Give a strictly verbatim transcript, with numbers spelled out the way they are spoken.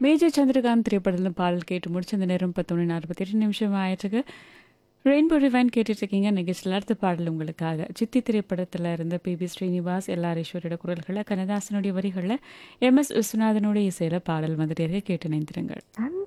Major Chandrakant திரைப்படத்தில் பாடல் கேட்டு முடிச்சு அந்த நேரம் பத்து மணி நாற்பத்தி எட்டு நிமிஷம் ஆயிட்டுருக்கு. ரெயின்போ ரிவைன் கேட்டுட்ருக்கீங்க. நிகழ்ச்சியில் அடுத்த பாடல் உங்களுக்காக சித்தி திரைப்படத்தில் இருந்த பி பி ஸ்ரீனிவாஸ் எல்ஆர் ஈஸ்வரோட குரல்களை கண்ணதாசனுடைய வரிகளில் எம் எஸ் விஸ்வநாதனுடைய இசையில் பாடல் வந்துட்டே கேட்டு நினைத்திருங்கள்.